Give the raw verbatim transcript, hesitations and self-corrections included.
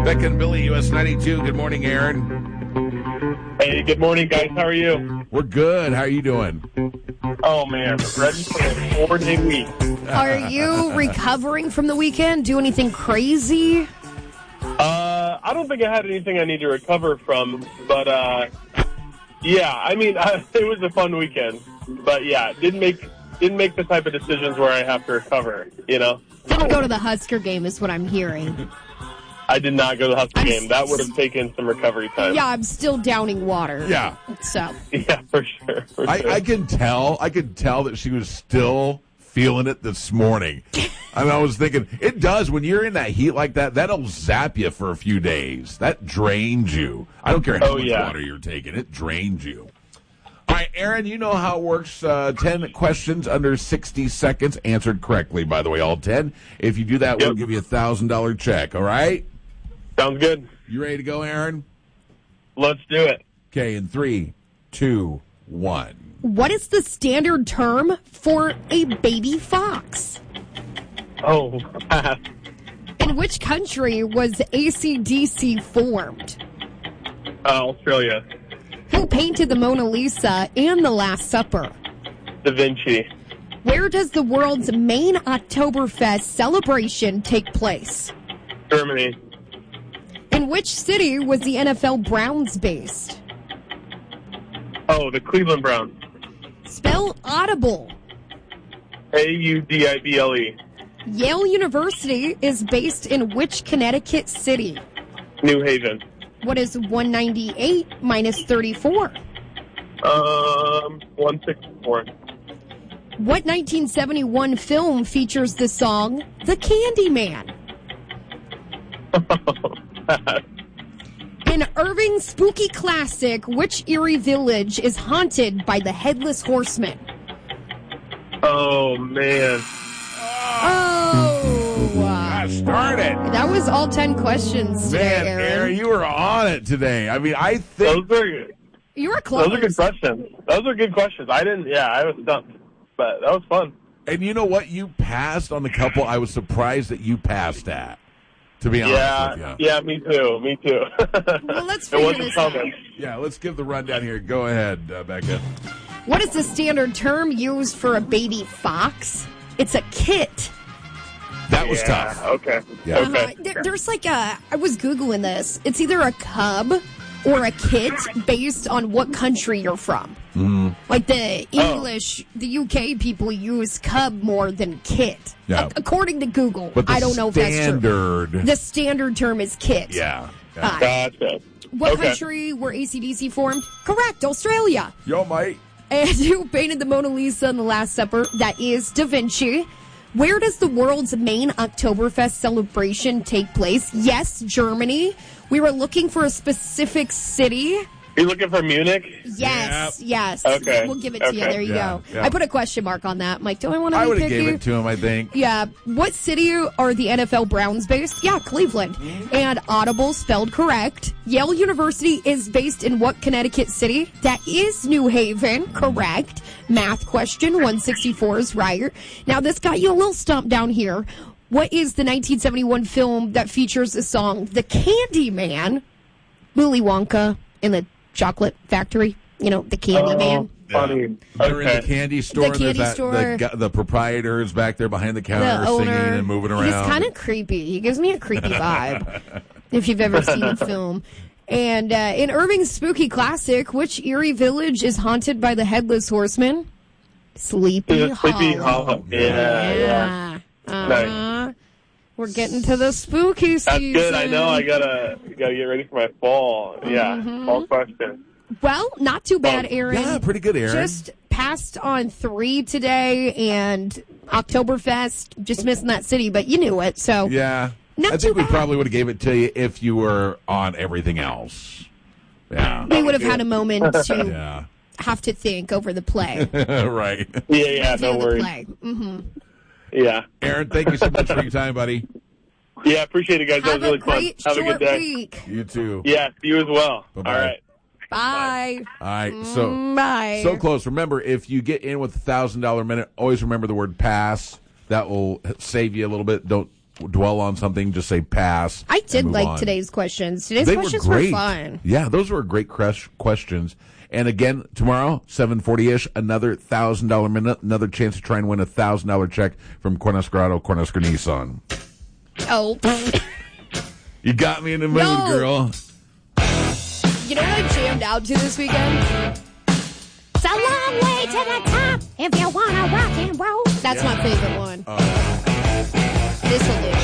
Beck and Billy, U S ninety-two. Good morning, Aaron. Hey, good morning, guys. How are you? We're good. How are you doing? Oh, man. Ready for a four-day week. Are you recovering from the weekend? Do anything crazy? Uh, I don't think I had anything I need to recover from, but, uh, yeah, I mean, uh, it was a fun weekend. But, yeah, didn't make didn't make the type of decisions where I have to recover, you know? Didn't go to the Husker game is what I'm hearing. I did not go to the Husker I'm game. That would have taken some recovery time. Yeah, I'm still downing water. Yeah. So. Yeah, for sure. For I, sure. I can tell. I could tell that she was still feeling it this morning. I mean, I was thinking, it does. When you're in that heat like that, that'll zap you for a few days. That drains you. I don't care how Oh, much yeah. water you're taking. It drains you. All right, Aaron, you know how it works. Uh, ten questions under sixty seconds, answered correctly, by the way, all ten. If you do that, we'll Yep. give you a one thousand dollars check, all right? Sounds good. You ready to go, Aaron? Let's do it. Okay, in three, two, one. What is the standard term for a baby fox? Oh, pass. In which country was A C D C formed? Uh, Australia. Who painted the Mona Lisa and the Last Supper? Da Vinci. Where does the world's main Oktoberfest celebration take place? Germany. In which city was the N F L Browns based? Oh, the Cleveland Browns. Spell audible. A U D I B L E. Yale University is based in which Connecticut city? New Haven. What is one ninety-eight minus thirty-four? Um, one sixty-four. What nineteen seventy-one film features the song The Candyman? In Irving's spooky classic, which Erie village is haunted by the Headless Horseman? Oh, man. Oh! Got started. That was all ten questions today, Man, Aaron. Aaron, you were on it today. I mean, I think... Those are, You were close. those are good questions. Those are good questions. I didn't, yeah, I was stumped. But that was fun. And you know what? You passed on the couple I was surprised that you passed at, to be honest Yeah, with you. yeah, me too, me too. Well, let's It figure wasn't this out. coming. Yeah, let's give the rundown here. Go ahead, uh, Becca. What is the standard term used for a baby fox? It's a kit. That was Yeah, tough. okay. Yeah. Okay. Uh, there, there's like a, I was Googling this. It's either a cub or a kit based on what country you're from. Mm-hmm. Like the Oh. English, the U K people use cub more than kit. Yeah. A- according to Google. But the I don't know if that's true. standard... The standard term is kit. Yeah. yeah. Uh, Gotcha. what Okay. country were A C D C formed? Correct, Australia. Yo, mate. And who painted the Mona Lisa and the Last Supper? That is Da Vinci. Where does the world's main Oktoberfest celebration take place? Yes, Germany. We were looking for a specific city. Are you looking for Munich? Yes, yes. Okay, We'll give it to you. okay. There you Yeah, go. yeah. I put a question mark on that. I'm like, do I want to I be would have picky? gave it to him, I think. Yeah. What city are the N F L Browns based? Yeah, Cleveland. Mm-hmm. And Audible spelled correct. Yale University is based in what Connecticut city? That is New Haven. Correct. Math question. one sixty-four is right. Now, this got you a little stumped down here. What is the nineteen seventy-one film that features the song The Candyman? Willy Wonka in the Chocolate Factory. You know, The Candyman. Oh, funny. They're in the Okay. candy store. The and there's candy that- store. The, gu- the proprietor is back there behind the counter The owner. singing and moving around. He's kind of creepy. He gives me a creepy vibe, if you've ever seen the film. And uh, in Irving's spooky classic, which Erie village is haunted by the Headless Horseman? Sleepy Is it Sleepy Hollow. Hollow? Yeah, yeah. Yeah. Uh-huh. Nice. We're getting to the spooky That's season. good. I know. I gotta gotta get ready for my fall. Yeah, Mm-hmm. fall question. Well, not too bad, Oh, Aaron. Yeah, pretty good, Aaron. Just passed on three today, and Oktoberfest, just missing that city, but you knew it, so. Yeah. Not I too think we bad. probably would have gave it to you if you were on everything else. Yeah. We would have had a moment to Yeah. have to think over the play. right. Yeah, yeah. Review No the worries. play. hmm Yeah, Aaron, thank you so much for your time, buddy. yeah. Appreciate it, guys. That Have was really a great fun. Have a short good day. week. You too. Yeah, you as well. Bye-bye. All right. Bye. All right. So Bye. so close. Remember, if you get in with a thousand dollar minute, always remember the word pass. That will save you a little bit. Don't dwell on something, just say pass. I and did move like on. today's questions. Today's They questions were were, great. fun. Yeah, those were great crush questions. And again, tomorrow, seven forty-ish, another one thousand dollars minute, another chance to try and win a one thousand dollars check from Cornhusker Auto, Cornhusker Nissan. Oh. You got me in the mood, No. girl. You know what I jammed out to this weekend? It's a long way to the top if you want to rock and roll. That's my favorite one. Uh, This will do.